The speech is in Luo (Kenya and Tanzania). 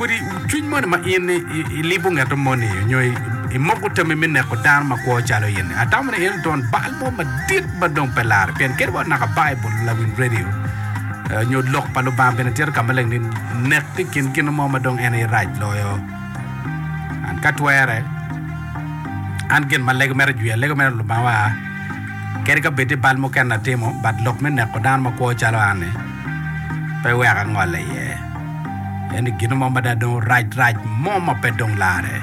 Puri twin mo ma in libung at money nyoy imokuta me minne ko dan ma ko chalo yin atam ne el don balbo ma dit ba don pelar pen ker wa naka bible la win radio nyod lok palu ba ben ter kamaleng ni net kin mo ma don ene raj loyo an katwere an gen ma leg mer juya leg mer lu ba wa ker ka bete balmo kan na temo bad lok men ne ko dan ma ko chalo ane pe wa ngole ye and gino mama da don right mo ma pedong lare